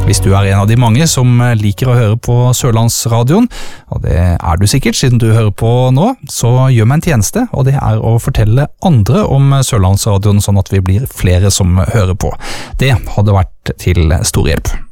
Hvis du en av de mange som liker å høre på Sørlandsradioen, og det du sikkert siden du hører på nå, så gjør meg en tjeneste, og det å fortelle andre om Sørlandsradioen sånn at vi blir flere som hører på. Det hadde vært til stor hjelp.